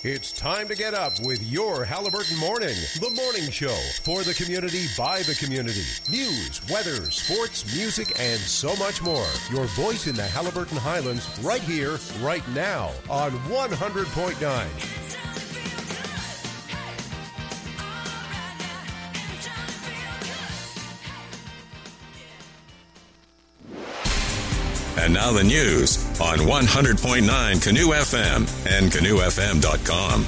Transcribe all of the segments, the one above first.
It's time to get up with your Halliburton Morning, the morning show for the community, by the community. News, weather, sports, music, and so much more. Your voice in the Halliburton Highlands right here, right now on 100.9. And now the news on 100.9 Canoe FM and canoefm.com.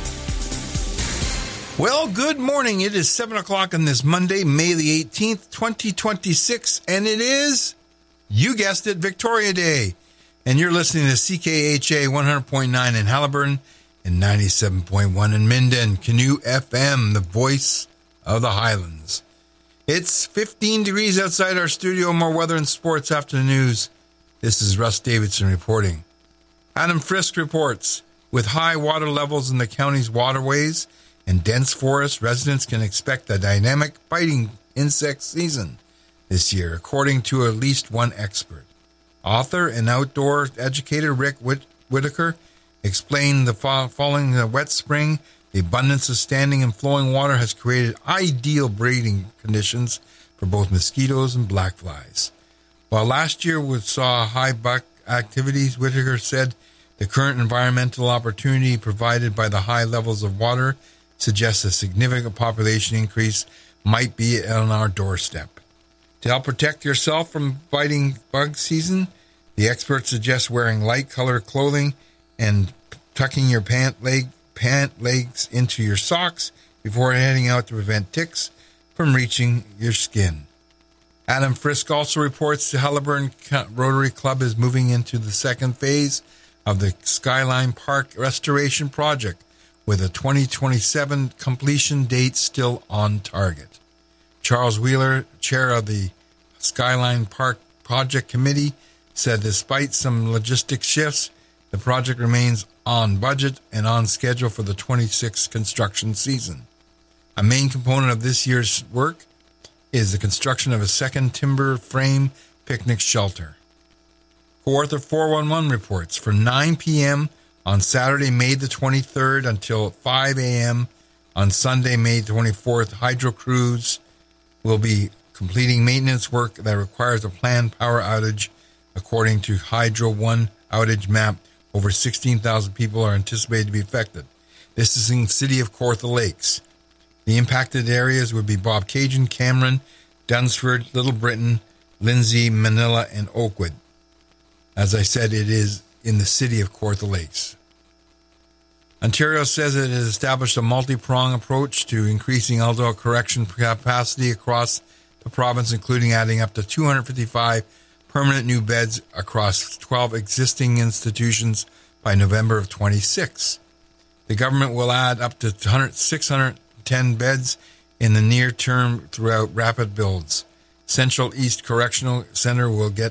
Well, good morning. It is 7 o'clock on this Monday, May the 18th, 2026, and it is, you guessed it, Victoria Day. And you're listening to CKHA 100.9 in Halliburton and 97.1 in Minden. Canoe FM, the voice of the Highlands. It's 15 degrees outside our studio. More weather and sports after the news. This is Russ Davidson reporting. Adam Frisk reports, with high water levels in the county's waterways and dense forests, residents can expect a dynamic biting insect season this year, according to at least one expert. Author and outdoor educator Rick Whitaker explained the following the wet spring, the abundance of standing and flowing water has created ideal breeding conditions for both mosquitoes and black flies. While last year we saw high buck activities, Whitaker said the current environmental opportunity provided by the high levels of water suggests a significant population increase might be on our doorstep. To help protect yourself from biting bug season, the experts suggest wearing light-colored clothing and tucking your pant legs into your socks before heading out to prevent ticks from reaching your skin. Adam Frisk also reports the Halliburton Rotary Club is moving into the second phase of the Skyline Park restoration project, with a 2027 completion date still on target. Charles Wheeler, chair of the Skyline Park Project Committee, said despite some logistic shifts, the project remains on budget and on schedule for the 26th construction season. A main component of this year's work is the construction of a second timber frame picnic shelter. Kawartha 411 reports for 9 p.m. on Saturday, May the 23rd until 5 a.m. on Sunday, May 24th, hydro crews will be completing maintenance work that requires a planned power outage. According to Hydro One outage map, over 16,000 people are anticipated to be affected. This is in the city of Kawartha Lakes. The impacted areas would be Bobcaygeon, Cameron, Dunsford, Little Britain, Lindsay, Manila, and Oakwood. As I said, it is in the city of Kawartha Lakes. Ontario says it has established a multi-pronged approach to increasing adult correction capacity across the province, including adding up to 255 permanent new beds across 12 existing institutions by November of 26. The government will add up to 610 beds in the near term throughout rapid builds. Central East Correctional Center will get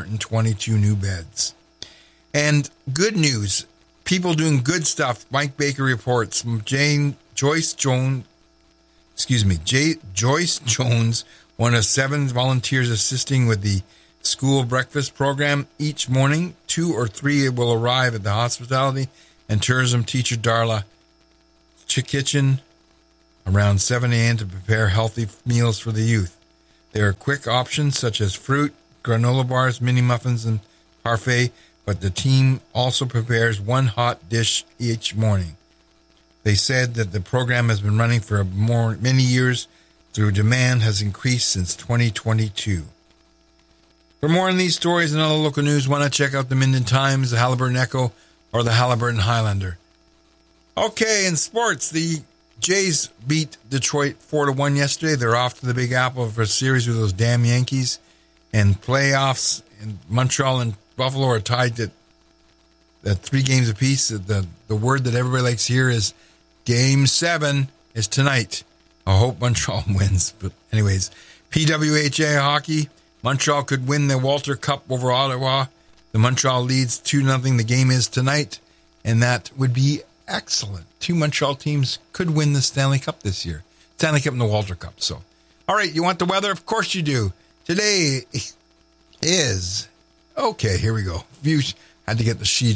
122 new beds. And good news, people doing good stuff. Mike Baker reports Joyce Jones, one of 7 volunteers assisting with the school breakfast program. Each morning, 2 or 3 will arrive at the hospitality and tourism teacher Darla Kitchen around 7 a.m. to prepare healthy meals for the youth. There are quick options such as fruit, granola bars, mini muffins, and parfait, but the team also prepares one hot dish each morning. They said that the program has been running for many years through demand has increased since 2022. For more on these stories and other local news, why not check out the Minden Times, the Halliburton Echo, or the Halliburton Highlander. Okay, in sports, the Jays beat Detroit 4-1 yesterday. They're off to the Big Apple for a series with those damn Yankees. And playoffs in Montreal and Buffalo are tied at 3 games apiece. The word that everybody likes to hear is Game 7 is tonight. I hope Montreal wins. But anyways, PWHA hockey. Montreal could win the Walter Cup over Ottawa. The Montreal leads 2-0. The game is tonight. And that would be excellent. 2 Montreal teams could win the Stanley Cup this year. Stanley Cup and the Walter Cup. So, all right, you want the weather? Of course you do. Today is, okay, here we go. Had to get the sheet up.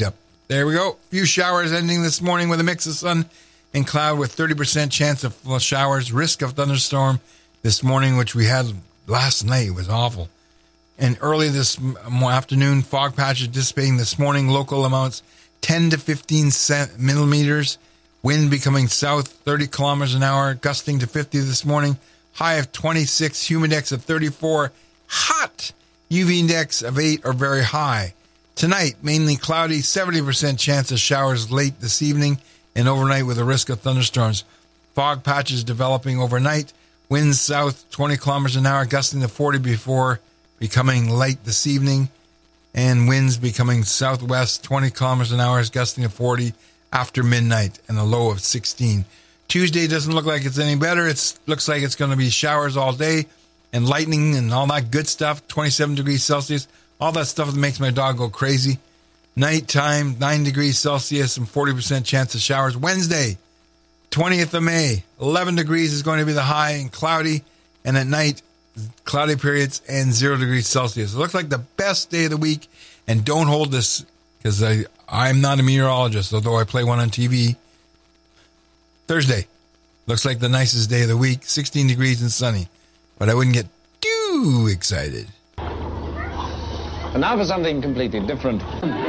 There we go. Few showers ending this morning with a mix of sun and cloud with 30% chance of showers. Risk of thunderstorm this morning, which we had last night. It was awful. And early this afternoon, fog patches dissipating this morning. Local amounts 10 to 15 millimeters. Wind becoming south 30 kilometers an hour, gusting to 50 this morning. High of 26, humidex of 34. Hot. UV index of 8 or very high. Tonight, mainly cloudy, 70% chance of showers late this evening and overnight with a risk of thunderstorms. Fog patches developing overnight. Winds south 20 kilometers an hour, gusting to 40 before becoming light this evening. And winds becoming southwest 20 kilometers an hour, gusting to 40 after midnight and a low of 16. Tuesday doesn't look like it's any better. It looks like it's going to be showers all day and lightning and all that good stuff. 27 degrees Celsius. All that stuff that makes my dog go crazy. Nighttime, 9 degrees Celsius and 40% chance of showers. Wednesday, 20th of May, 11 degrees is going to be the high and cloudy. And at night, cloudy periods and 0 degrees Celsius. It looks like the best day of the week. And don't hold this because I'm not a meteorologist, although I play one on TV. Thursday, looks like the nicest day of the week. 16 degrees and sunny. But I wouldn't get too excited. And now for something completely different.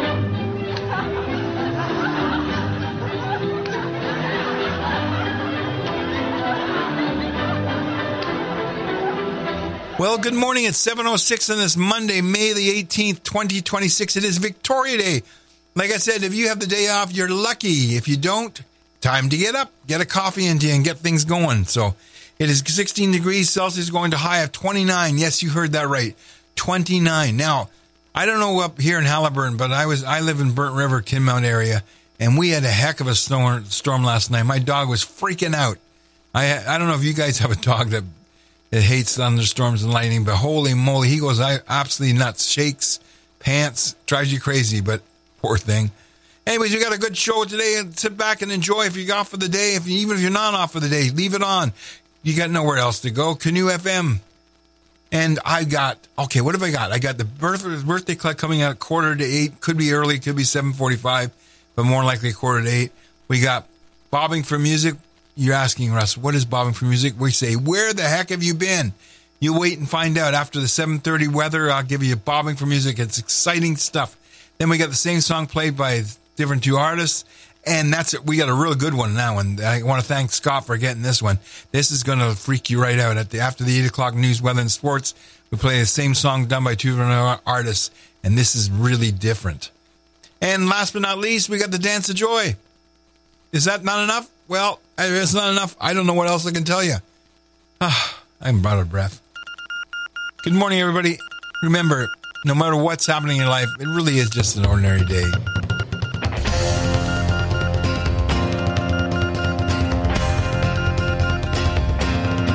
Well, good morning. It's 7:06 on this Monday, May the 18th, 2026. It is Victoria Day. Like I said, if you have the day off, you're lucky. If you don't, time to get up, get a coffee into you and get things going. So it is 16 degrees Celsius going to high of 29. Yes, you heard that right. 29. Now, I don't know up here in Haliburton, but I live in Burnt River, Kinmount area, and we had a heck of a storm last night. My dog was freaking out. I don't know if you guys have a dog that hates thunderstorms and lightning, but holy moly, he goes absolutely nuts. Shakes, pants, drives you crazy, but poor thing. Anyways, we got a good show today, and sit back and enjoy. If you're off for the day, even if you're not off for the day, leave it on. You got nowhere else to go. Canoe FM. And what have I got? I got the birthday club coming out 7:45. Could be early, could be 7:45, but more likely 7:45. We got Bobbing for Music. You're asking, Russ, what is Bobbing for Music? We say, where the heck have you been? You wait and find out. After the 7:30 weather, I'll give you Bobbing for Music. It's exciting stuff. Then we got the same song played by different two artists. And that's it. We got a real good one now, and I want to thank Scott for getting this one. This is going to freak you right out. After the 8 o'clock news, weather, and sports, we play the same song done by two different artists, and this is really different. And last but not least, we got the Dance of Joy. Is that not enough? Well, if it's not enough, I don't know what else I can tell you. I'm out of breath. Good morning, everybody. Remember, no matter what's happening in your life, it really is just an ordinary day.